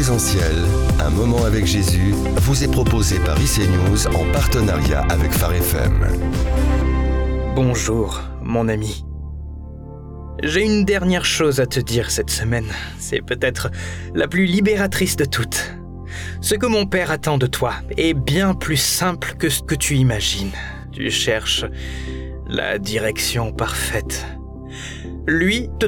présentiel, un moment avec Jésus, vous est proposé par IC News en partenariat avec Phare FM. Bonjour, mon ami. J'ai une dernière chose à te dire cette semaine. C'est peut-être la plus libératrice de toutes. Ce que mon père attend de toi est bien plus simple que ce que tu imagines. Tu cherches la direction parfaite. Lui te